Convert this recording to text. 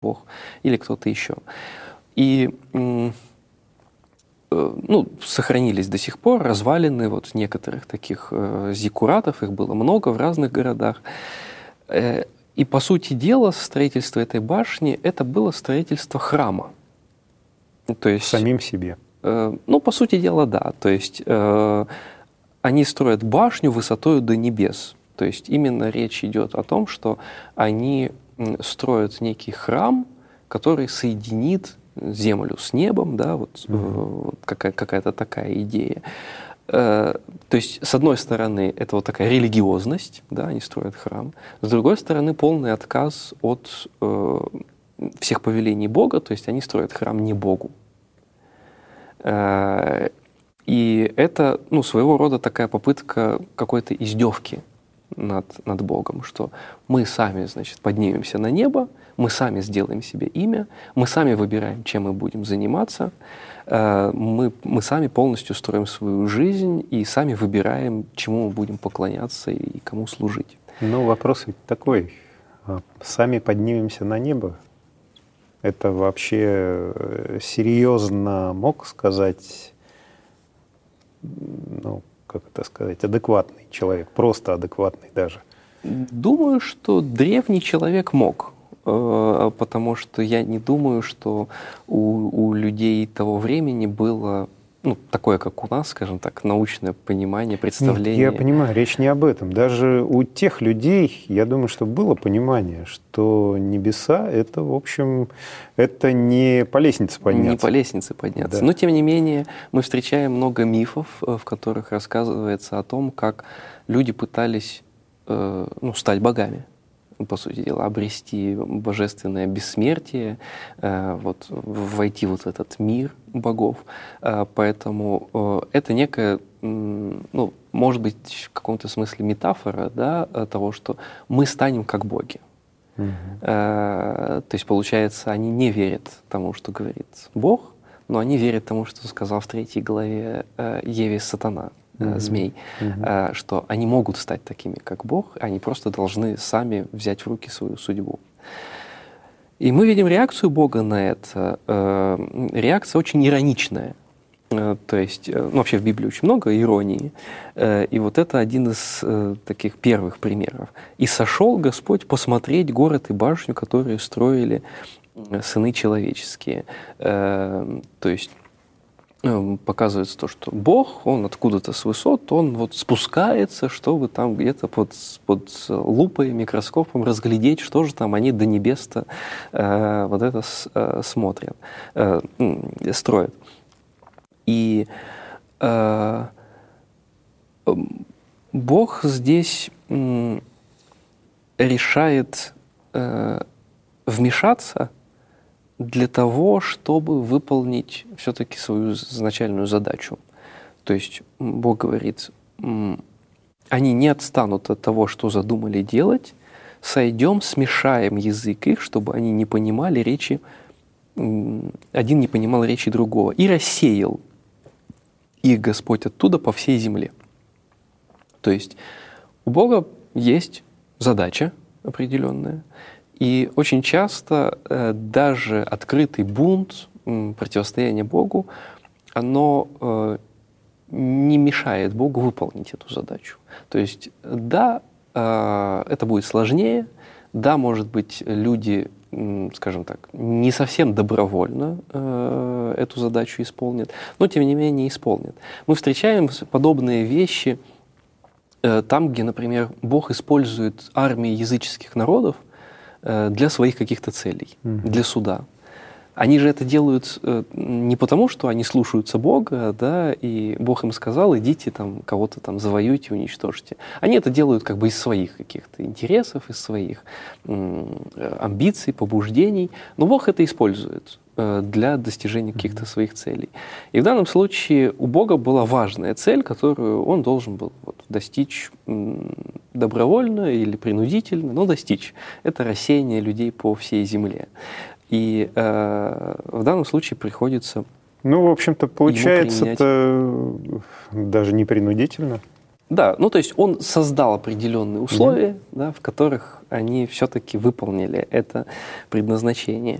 Бог или кто-то еще. И сохранились до сих пор развалины вот некоторых таких зиккуратов, их было много в разных городах. И, по сути дела, строительство этой башни — это было строительство храма. То есть, самим себе. По сути дела, да. То есть они строят башню высотою до небес. То есть именно речь идет о том, что они строят некий храм, который соединит землю с небом, да, вот какая-то такая идея. То есть, с одной стороны, это вот такая религиозность, да, они строят храм, с другой стороны, полный отказ от всех повелений Бога, то есть они строят храм не Богу. И это, своего рода такая попытка какой-то издевки над Богом, что мы сами, значит, поднимемся на небо, мы сами сделаем себе имя, мы сами выбираем, чем мы будем заниматься, мы сами полностью строим свою жизнь и сами выбираем, чему мы будем поклоняться и кому служить. Вопрос ведь такой. Сами поднимемся на небо? Это вообще серьезно мог сказать, как это сказать, адекватный человек, просто адекватный даже? Думаю, что древний человек мог, потому что я не думаю, что у людей того времени было такое, как у нас, скажем так, научное понимание, представление. Нет, я понимаю, речь не об этом. Даже у тех людей, я думаю, что было понимание, что небеса — это, в общем, это не по лестнице подняться. Не по лестнице подняться. Да. Но, тем не менее, мы встречаем много мифов, в которых рассказывается о том, как люди пытались стать богами, по сути дела, обрести божественное бессмертие, войти в этот мир богов. Поэтому это некая, может быть, в каком-то смысле метафора, да, того, что мы станем как боги. То есть, получается, они не верят тому, что говорит Бог, но они верят тому, что сказал в 3 главе Еве сатана, змей, что они могут стать такими, как Бог, они просто должны сами взять в руки свою судьбу. И мы видим реакцию Бога на это. Реакция очень ироничная. То есть, вообще в Библии очень много иронии. И вот это один из таких первых примеров. «И сошел Господь посмотреть город и башню, которые строили сыны человеческие». То есть показывается то, что Бог, Он откуда-то с высот, Он вот спускается, чтобы там где-то под лупой, микроскопом разглядеть, что же там они до небес-то вот это смотрят, строят. И Бог здесь решает вмешаться для того, чтобы выполнить все-таки свою изначальную задачу. То есть Бог говорит, они не отстанут от того, что задумали делать, сойдем, смешаем язык их, чтобы они не понимали речи, один не понимал речи другого. И рассеял их Господь оттуда по всей земле. То есть у Бога есть задача определенная, и очень часто даже открытый бунт, противостояние Богу, оно не мешает Богу выполнить эту задачу. То есть, да, это будет сложнее, да, может быть, люди, скажем так, не совсем добровольно эту задачу исполнят, но, тем не менее, исполнят. Мы встречаем подобные вещи там, где, например, Бог использует армии языческих народов для своих каких-то целей, для суда. Они же это делают не потому, что они слушаются Бога, да, и Бог им сказал, идите там кого-то там завоюйте, уничтожьте. Они это делают как бы из своих каких-то интересов, из своих амбиций, побуждений, но Бог это использует для достижения каких-то своих целей. И в данном случае у Бога была важная цель, которую Он должен был достичь добровольно или принудительно, но достичь. Это рассеяние людей по всей земле. И в данном случае приходится в общем-то, получается, это даже не принудительно. Да, ну то есть он создал определенные условия, да, в которых они все-таки выполнили это предназначение.